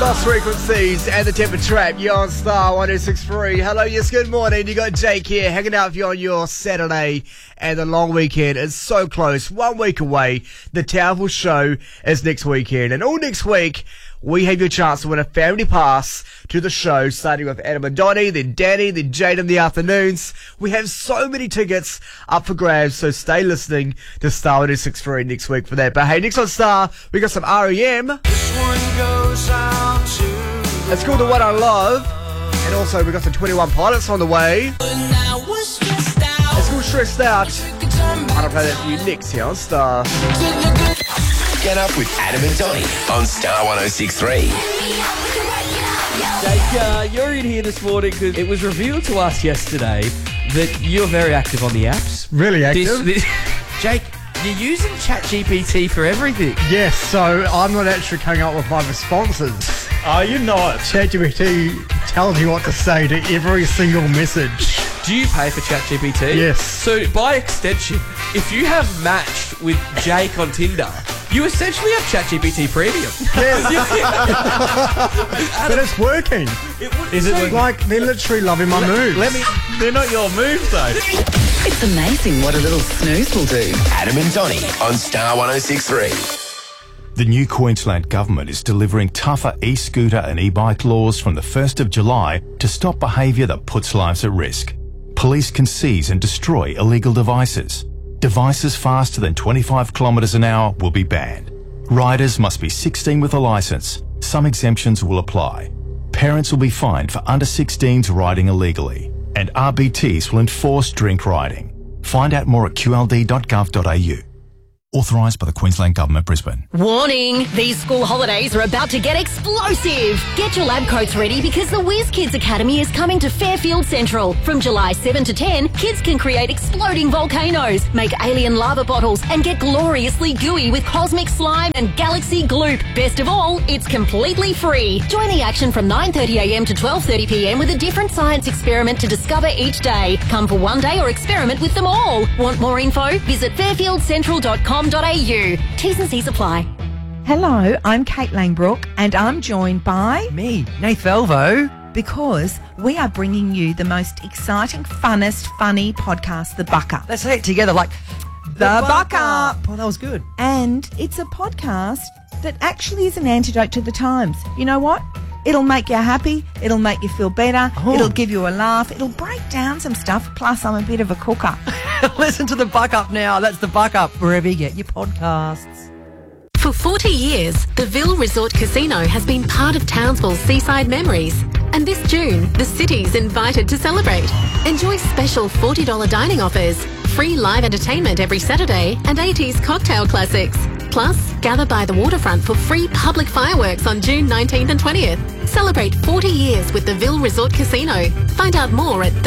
Lost Frequencies and the Temper Trap. You're on Star 1063. Hello, yes, good morning. You got Jake here hanging out with you on your Saturday, and the long weekend is so close. 1 week away. The Townsville show is next weekend, and all next week we have your chance to win a family pass to the show, starting with Adam and Donnie, then Danny, then Jade in the afternoons. We have so many tickets up for grabs, so stay listening to Star 1063 next week for that. But hey, next on Star, we got some R.E.M. This one goes out to It's called The One I Love. And also we got some 21 Pilots on the way. It's called Stressed Out. I'll play that for you next here on Star. Get up with Adam and Donnie on Star 1063. Jake, you're in here this morning because it was revealed to us yesterday that you're very active on the apps. Really active? Jake, you're using ChatGPT for everything. Yes, so I'm not actually coming up with my responses. Are you not? ChatGPT tells you what to say to every single message. Do you pay for ChatGPT? Yes. So, by extension, if you have matched with Jake on Tinder, you essentially have ChatGPT Premium. But it's working. Is it Like, they're literally loving my moves. They're not your moves, though. It's amazing what a little snooze will do. Adam and Donnie on Star 1063. The new Queensland Government is delivering tougher e-scooter and e-bike laws from the 1st of July to stop behaviour that puts lives at risk. Police can seize and destroy illegal devices. Devices faster than 25 kilometres an hour will be banned. Riders must be 16 with a licence. Some exemptions will apply. Parents will be fined for under 16s riding illegally. And RBTs will enforce drink riding. Find out more at qld.gov.au. Authorised by the Queensland Government, Brisbane. Warning! These school holidays are about to get explosive! Get your lab coats ready because the Whiz Kids Academy is coming to Fairfield Central. From July 7 to 10, kids can create exploding volcanoes, make alien lava bottles, and get gloriously gooey with cosmic slime and galaxy gloop. Best of all, it's completely free. Join the action from 9:30am to 12:30pm with a different science experiment to discover each day. Come for one day or experiment with them all. Want more info? Visit fairfieldcentral.com.au. T's and C's apply. Hello, I'm Kate Langbrook and I'm joined by... Me, Nath Elvo. Because we are bringing you the most exciting, funnest, funny podcast, The Buck Up. Let's say it together like... The Buck Up! Oh, that was good. And it's a podcast that actually is an antidote to the times. You know what? It'll make you happy. It'll make you feel better. Oh. It'll give you a laugh. It'll break down some stuff. Plus, I'm a bit of a cooker. Listen to The Buck Up now. That's The Buck Up, wherever you get your podcasts. For 40 years, the Ville Resort Casino has been part of Townsville's seaside memories. And this June, the city's invited to celebrate. Enjoy special $40 dining offers, free live entertainment every Saturday, and 80s cocktail classics. Plus, gather by the waterfront for free public fireworks on June 19th and 20th. Celebrate 40 years with the Ville Resort Casino. Find out more at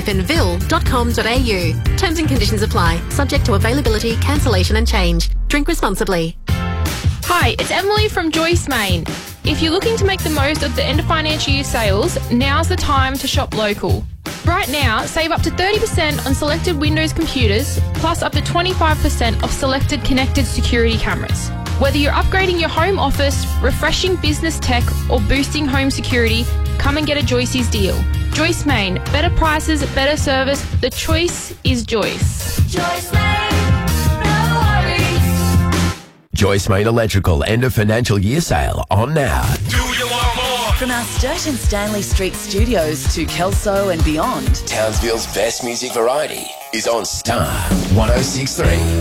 the-ville.com.au. Terms and conditions apply, subject to availability, cancellation and change. Drink responsibly. Hi, it's Emily from Joyce Main. If you're looking to make the most of the end of financial year sales, now's the time to shop local. Right now, save up to 30% on selected Windows computers, plus up to 25% off selected connected security cameras. Whether you're upgrading your home office, refreshing business tech, or boosting home security, come and get a Joyce's deal. Joyce Main, better prices, better service. The choice is Joyce. Joyce Main, no worries. Joyce Main Electrical end of financial year sale on now. Do you want more? From our Sturt and Stanley Street studios to Kelso and beyond. Townsville's best music variety is on Star 1063.